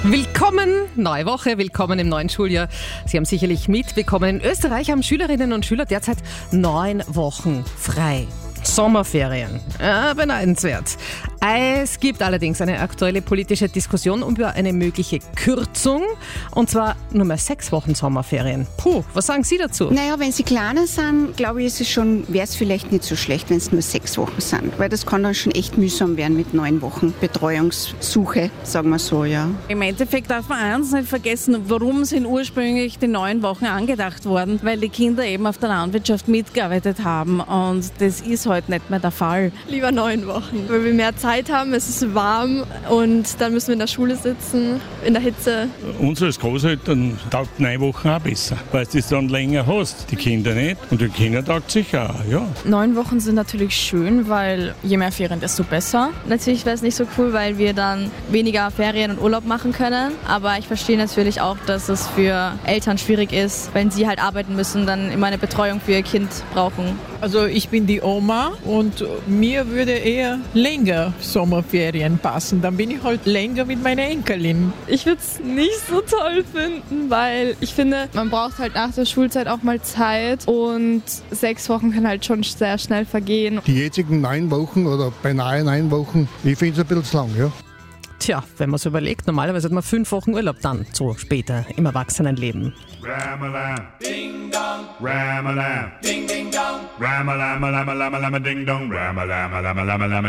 Willkommen, neue Woche, willkommen im neuen Schuljahr. Sie haben sicherlich mitbekommen, in Österreich haben Schülerinnen und Schüler derzeit 9 Wochen frei. Sommerferien. Ja, beneidenswert. Es gibt allerdings eine aktuelle politische Diskussion über eine mögliche Kürzung, und zwar nur mehr 6 Wochen Sommerferien. Puh, was sagen Sie dazu? Naja, wenn sie kleiner sind, glaube ich, wäre es vielleicht nicht so schlecht, wenn es nur 6 Wochen sind, weil das kann dann schon echt mühsam werden mit 9 Wochen Betreuungssuche, sagen wir so, ja. Im Endeffekt darf man eins nicht vergessen, warum sind ursprünglich die 9 Wochen angedacht worden, weil die Kinder eben auf der Landwirtschaft mitgearbeitet haben, und das ist heute nicht mehr der Fall. Lieber 9 Wochen, weil wir mehr Zeit haben, es ist warm und dann müssen wir in der Schule sitzen, in der Hitze. Uns als Großeltern taugt 9 Wochen auch besser, weil du es dann länger hast, die Kinder nicht. Und den Kindern taugt sicher auch, ja. 9 Wochen sind natürlich schön, weil je mehr Ferien, desto besser. Natürlich wäre es nicht so cool, weil wir dann weniger Ferien und Urlaub machen können. Aber ich verstehe natürlich auch, dass es für Eltern schwierig ist, wenn sie halt arbeiten müssen, dann immer eine Betreuung für ihr Kind brauchen. Also ich bin die Oma und mir würde eher länger Sommerferien passen. Dann bin ich halt länger mit meiner Enkelin. Ich würde es nicht so toll finden, weil ich finde, man braucht halt nach der Schulzeit auch mal Zeit und 6 Wochen kann halt schon sehr schnell vergehen. Die jetzigen 9 Wochen oder beinahe 9 Wochen, ich finde es ein bisschen zu lang, ja. Tja, wenn man es überlegt, normalerweise hat man 5 Wochen Urlaub dann, so später im Erwachsenenleben. Ram-a-lam, ding dong, ram-a-lam, ding ding dong, ram-a-lam, lam-a-lam, lam-a-ding dong, ram-a-lam, lam-a-lam, lam-a-lam.